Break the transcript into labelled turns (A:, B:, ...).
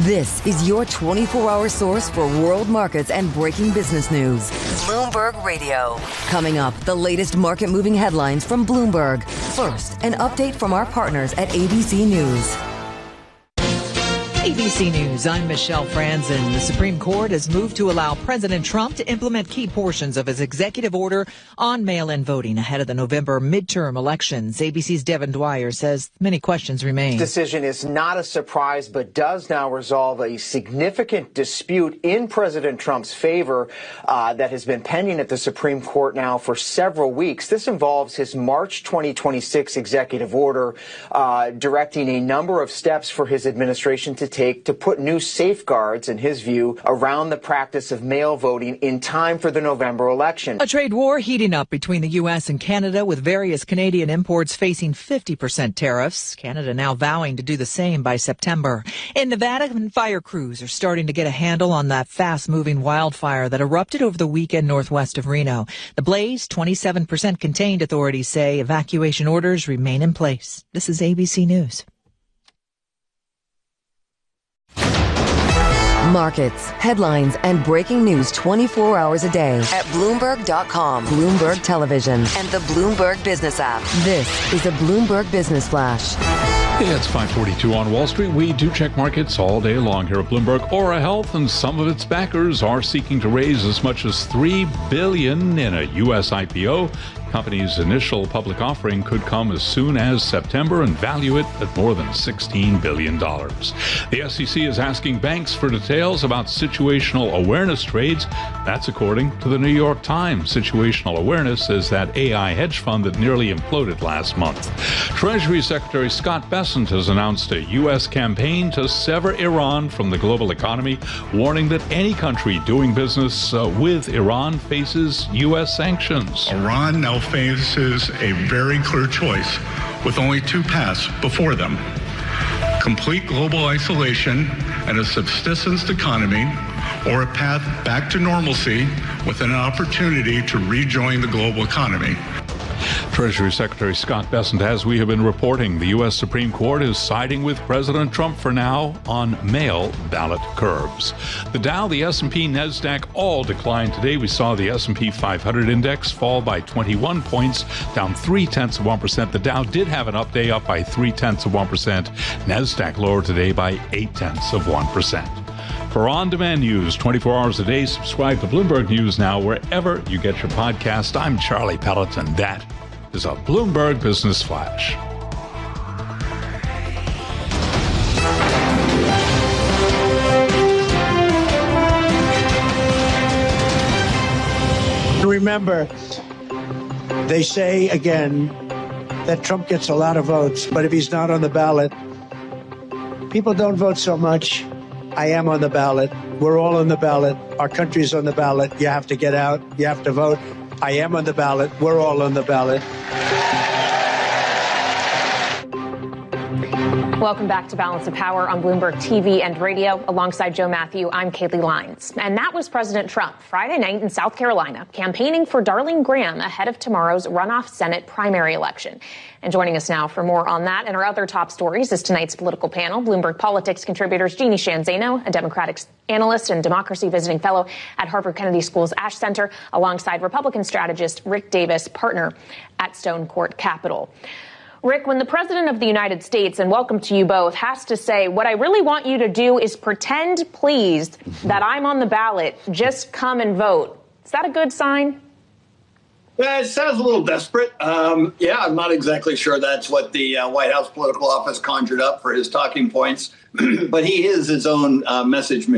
A: This is your 24-hour source for world markets and breaking business news. Bloomberg Radio. Coming up, the latest market-moving headlines from Bloomberg. First, an update from our partners at ABC News.
B: ABC News, I'm Michelle Franzen. The Supreme Court has moved to allow President Trump to implement key portions of his executive order on mail-in voting ahead of the November midterm elections. ABC's Devin Dwyer says many questions remain.
C: This decision is not a surprise, but does now resolve a significant dispute in President Trump's favor that has been pending at the Supreme Court now for several weeks. This involves his March 2026 executive order directing a number of steps for his administration to take to put new safeguards, in his view, around the practice of mail voting in time for the November election.
B: A trade war heating up between the U.S. and Canada, with various Canadian imports facing 50% tariffs. Canada now vowing to do the same by September. In Nevada, fire crews are starting to get a handle on that fast-moving wildfire that erupted over the weekend northwest of Reno. The blaze, 27% contained, authorities say. Evacuation orders remain in place. This is ABC News.
A: Markets, headlines, and breaking news 24 hours a day at Bloomberg.com, Bloomberg Television, and the Bloomberg Business app. This is a Bloomberg Business Flash.
D: It's 5:42 on Wall Street. We do check markets all day long here at Bloomberg. Aura Health and some of its backers are seeking to raise as much as $3 billion in a U.S. IPO. Company's initial public offering could come as soon as September and value it at more than $16 billion. The SEC is asking banks for details about situational awareness trades. That's according to the New York Times. Situational awareness is that AI hedge fund that nearly imploded last month. Treasury Secretary Scott Bessent has announced a U.S. campaign to sever Iran from the global economy, warning that any country doing business with Iran faces U.S. sanctions.
E: Iran now faces a very clear choice with only two paths before them: complete global isolation and a subsistence economy, or a path back to normalcy with an opportunity to rejoin the global economy.
D: Treasury Secretary Scott Bessent, as we have been reporting, the U.S. Supreme Court is siding with President Trump for now on mail ballot curbs. The Dow, the S&P, NASDAQ all declined today. We saw the S&P 500 index fall by 21 points, down 0.3%. The Dow did have an up day, up by 0.3%. NASDAQ lower today by 0.8%. For on-demand news 24 hours a day, subscribe to Bloomberg News Now wherever you get your podcast. I'm Charlie Pelleton. That is a Bloomberg Business Flash.
F: Remember, they say again that Trump gets a lot of votes, but if he's not on the ballot, people don't vote so much. I am on the ballot. We're all on the ballot. Our country's on the ballot. You have to get out. You have to vote. I am on the ballot. We're all on the ballot.
G: Welcome back to Balance of Power on Bloomberg TV and radio. Alongside Joe Matthew, I'm Kaylee Lyons. And that was President Trump Friday night in South Carolina, campaigning for Darlene Graham ahead of tomorrow's runoff Senate primary election. And joining us now for more on that and our other top stories is tonight's political panel. Bloomberg Politics contributors Jeannie Sheehan Zaino, a Democratic analyst and democracy visiting fellow at Harvard Kennedy School's Ash Center, alongside Republican strategist Rick Davis, partner at Stone Court Capital. Rick, when the President of the United States, and welcome to you both, has to say, what I really want you to do is pretend, please, that I'm on the ballot, just come and vote. Is that a good sign?
H: Well, it sounds a little desperate. I'm not exactly sure that's what the White House political office conjured up for his talking points, but he is his own message